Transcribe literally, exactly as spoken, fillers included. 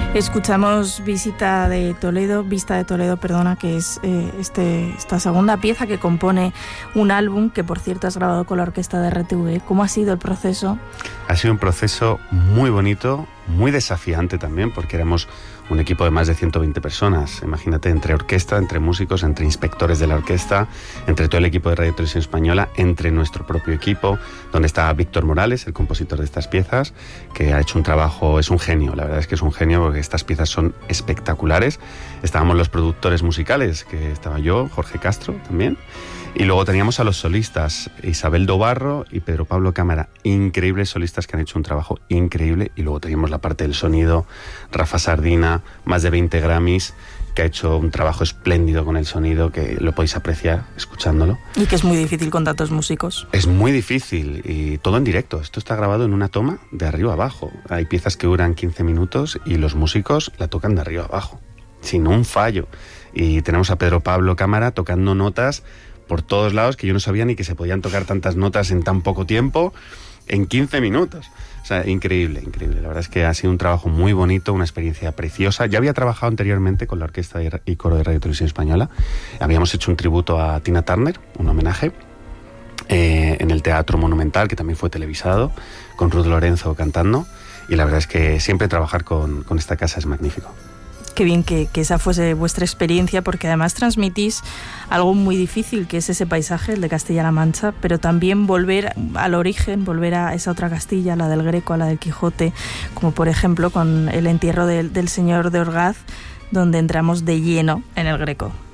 Escuchamos Visita de Toledo, Vista de Toledo, perdona, que es eh, este, esta segunda pieza que compone un álbum que, por cierto, has grabado con la orquesta de R T V. ¿Cómo ha sido el proceso? Ha sido un proceso muy bonito, muy desafiante también, porque éramos un equipo de más de ciento veinte personas. Imagínate, entre orquesta, entre músicos, entre inspectores de la orquesta, entre todo el equipo de Radio Televisión Española, entre nuestro propio equipo, donde está Víctor Morales, el compositor de estas piezas, que ha hecho un trabajo, es un genio, la verdad es que es un genio, porque estas piezas son espectaculares. Estábamos los productores musicales, que estaba yo, Jorge Castro también, y luego teníamos a los solistas, Isabel Dobarro y Pedro Pablo Cámara, increíbles solistas que han hecho un trabajo increíble, y luego teníamos la parte del sonido, Rafa Sardina, más de veinte Grammys, que ha hecho un trabajo espléndido con el sonido, que lo podéis apreciar escuchándolo. Y que es muy difícil con tantos músicos. Es muy difícil, y todo en directo. Esto está grabado en una toma de arriba a abajo. Hay piezas que duran quince minutos y los músicos la tocan de arriba a abajo, sin un fallo. Y tenemos a Pedro Pablo Cámara tocando notas por todos lados, que yo no sabía ni que se podían tocar tantas notas en tan poco tiempo, en quince minutos. O sea, increíble, increíble. La verdad es que ha sido un trabajo muy bonito, una experiencia preciosa. Ya había trabajado anteriormente con la Orquesta y Coro de Radio Televisión Española. Habíamos hecho un tributo a Tina Turner, un homenaje, eh, en el Teatro Monumental, que también fue televisado, con Ruth Lorenzo cantando. Y la verdad es que siempre trabajar con, con esta casa es magnífico. Qué bien que, que esa fuese vuestra experiencia, porque además transmitís algo muy difícil, que es ese paisaje, el de Castilla-La Mancha, pero también volver al origen, volver a esa otra Castilla, la del Greco, a la del Quijote, como por ejemplo con el entierro del, del señor de Orgaz, donde entramos de lleno en el Greco.